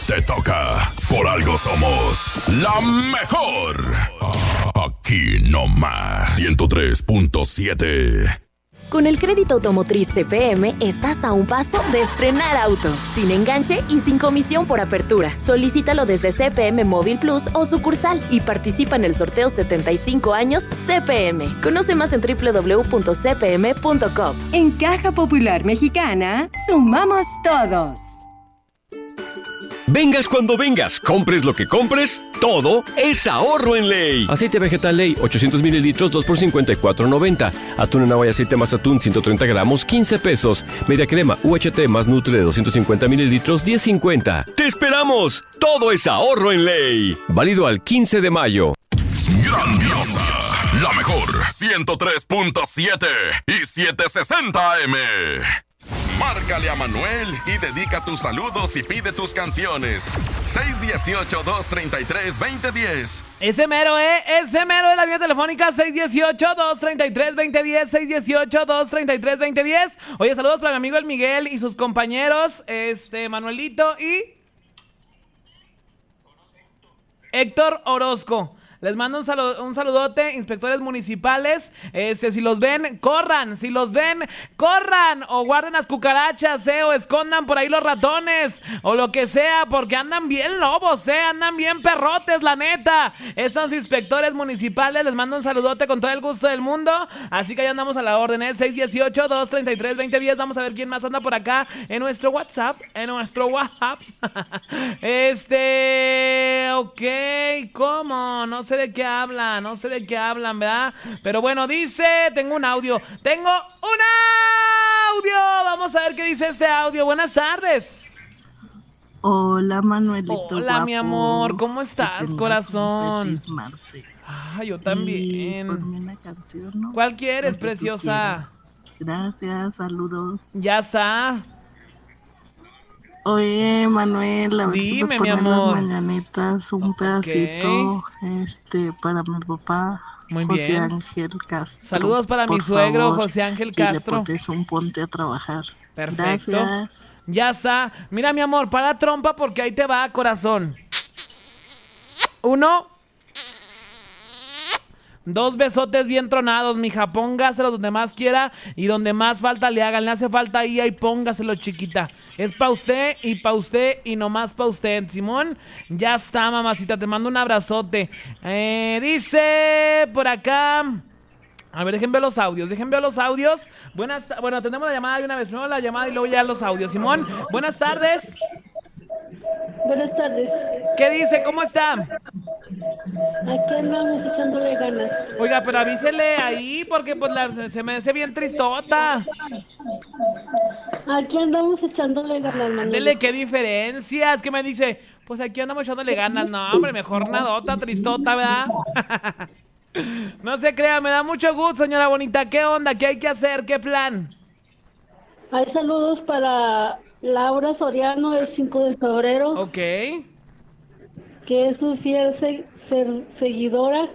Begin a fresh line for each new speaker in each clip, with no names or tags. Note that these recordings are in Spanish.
Se toca. Por algo somos la mejor. Aquí nomás. 103.7.
Con el crédito automotriz CFM estás a un paso de estrenar auto, sin enganche y sin comisión por apertura. Solicítalo desde CFM Móvil Plus o sucursal y participa en el sorteo 75 años CFM. Conoce más en www.cfm.com.
En Caja Popular Mexicana, sumamos todos.
Vengas cuando vengas, compres lo que compres, todo es ahorro en Ley. Aceite vegetal Ley, 800 mililitros, 2 por $54.90. Atún en agua y aceite más atún, 130 gramos, 15 pesos. Media crema UHT más Nutre de 250 mililitros, 10.50. ¡Te esperamos! Todo es ahorro en Ley. Válido al 15 de mayo.
Grandiosa, la mejor, 103.7 y 760 AM. Márcale a Manuel y dedica tus saludos y pide tus canciones. 618-233-2010.
Ese mero es la vía telefónica. 618-233-2010. 618-233-2010. Oye, saludos para mi amigo el Miguel y sus compañeros, Manuelito y Héctor Orozco. Les mando un saludote, inspectores municipales. Si los ven, corran. Si los ven, corran. O guarden las cucarachas, o escondan por ahí los ratones. O lo que sea, porque andan bien lobos, andan bien perrotes, la neta. Estos inspectores municipales, les mando un saludote con todo el gusto del mundo. Así que ya andamos a la orden, 618-233-2010. Vamos a ver quién más anda por acá en nuestro WhatsApp. Ok, ¿cómo? No sé de qué hablan, ¿verdad? Pero bueno, dice, tengo un audio. Vamos a ver qué dice este audio. Buenas tardes.
Hola, Manuelito.
Hola, guapo. Mi amor, ¿cómo estás, corazón?
Feliz martes.
Yo también.
Ponme una canción, ¿no?
¿Cuál quieres, preciosa?
Gracias, saludos.
Ya está.
Oye, Manuel, a ver si me pones las mañanitas, un pedacito, para mi papá,
muy
José
bien.
Ángel Castro.
Saludos para mi suegro,
favor,
José Ángel Castro.
Y le pones un ponte a trabajar.
Perfecto.
Gracias.
Ya está. Mira, mi amor, para trompa porque ahí te va, corazón. 1, 2 besotes bien tronados, mija. Póngaselos donde más quiera y donde más falta le hagan. Le hace falta ahí póngaselo, chiquita. Es pa' usted y nomás pa' usted, Simón. Ya está, mamacita. Te mando un abrazote. Dice por acá. A ver, dejen ver los audios. Bueno, tenemos la llamada de una vez. Primero la llamada y luego ya los audios. Simón, buenas tardes.
Buenas tardes.
¿Qué dice? ¿Cómo está?
Aquí andamos echándole ganas.
Oiga, pero avísele ahí porque pues se me hace bien tristota.
Aquí andamos echándole ganas, Manuel.
Dele, qué diferencias. ¿Qué me dice? Pues aquí andamos echándole ganas. No, hombre, mejor nadota, tristota, ¿verdad? No se crea, me da mucho gusto, señora bonita. ¿Qué onda? ¿Qué hay que hacer? ¿Qué plan?
Hay saludos para Laura Soriano del 5 de febrero.
Ok.
Que es su fiel seguidora.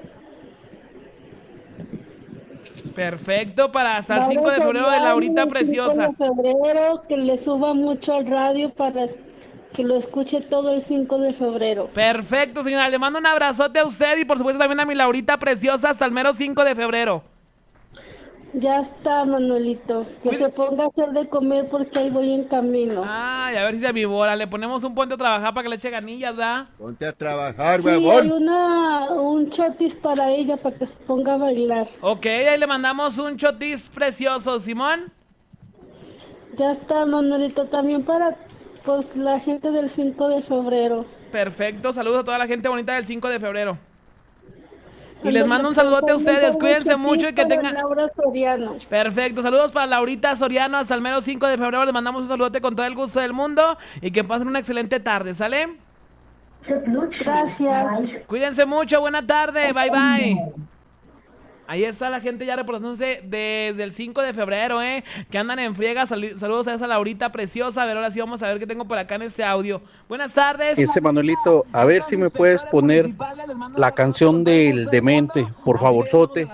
Perfecto, para hasta el 5 de febrero de Laurita Preciosa.
5 de febrero, que le suba mucho al radio para que lo escuche todo el 5 de febrero.
Perfecto, señora. Le mando un abrazote a usted y por supuesto también a mi Laurita Preciosa hasta el mero 5 de febrero.
Ya está, Manuelito. Que se ponga a hacer de comer porque ahí voy en camino.
Ay, a ver si se avivora. Le ponemos un ponte a trabajar para que le eche ganillas, ¿da?
Ponte a trabajar,
sí,
huevón.
Hay un chotis para ella para que se ponga a bailar.
Ok, ahí le mandamos un chotis precioso, Simón.
Ya está, Manuelito. También para la gente del 5 de febrero.
Perfecto, saludos a toda la gente bonita del 5 de febrero. Y les mando un saludote a ustedes, cuídense mucho y que tengan...
Laura Soriano.
Perfecto, saludos para Laurita Soriano hasta el mero 5 de febrero, les mandamos un saludote con todo el gusto del mundo y que pasen una excelente tarde, ¿sale?
Gracias.
Cuídense mucho, buena tarde, bye bye. Ahí está la gente ya reportándose desde el 5 de febrero, que andan en friega. Saludos a esa Laurita Preciosa. A ver, ahora sí vamos a ver qué tengo por acá en este audio. Buenas tardes.
Manuelito, a ver si me puedes poner la canción del Demente, por favorzote.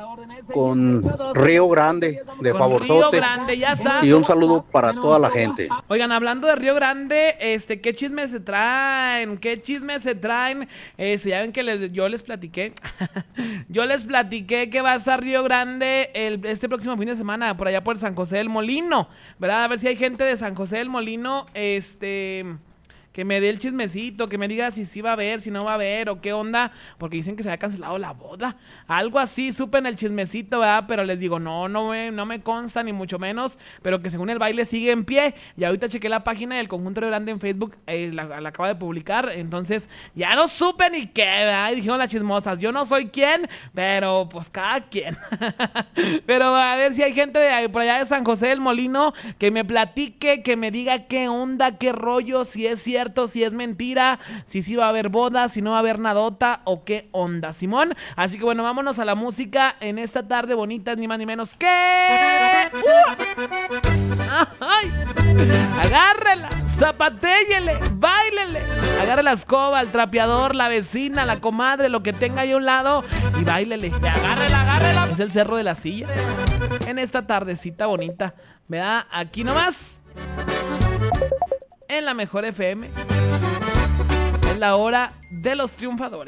con Río Grande de
Con
Favorzote.
Río Grande, ya está.
Y un saludo para toda la gente.
Oigan, hablando de Río Grande, ¿qué chismes se traen? ¿Qué chismes se traen? Ya ven que yo les platiqué. Yo les platiqué que va a estar Río Grande este próximo fin de semana, por allá por San José del Molino, ¿verdad? A ver si hay gente de San José del Molino, que me dé el chismecito, que me diga si sí va a haber, si no va a haber, o qué onda, porque dicen que se había cancelado la boda. Algo así, supe en el chismecito, ¿verdad? Pero les digo, no me consta, ni mucho menos, pero que según el baile sigue en pie. Y ahorita chequé la página del Conjunto Río Grande en Facebook, la acaba de publicar, entonces ya no supe ni qué, ¿verdad? Y dijeron las chismosas, yo no soy quien, pero pues cada quien. Pero a ver si hay gente por allá de San José del Molino que me platique, que me diga qué onda, qué rollo, si es cierto, si es mentira, si sí va a haber boda, si no va a haber nadota o qué onda, Simón. Así que bueno, vámonos a la música en esta tarde bonita, ni más ni menos que... ¡Ay! Agárrela, zapatéllele, báilele, agarre la escoba, el trapeador, la vecina, la comadre, lo que tenga ahí a un lado y báilele. Agárrela. Es el Cerro de la Silla en esta tardecita bonita, ¿verdad? Aquí nomás en la Mejor FM. Es la hora de los triunfadores.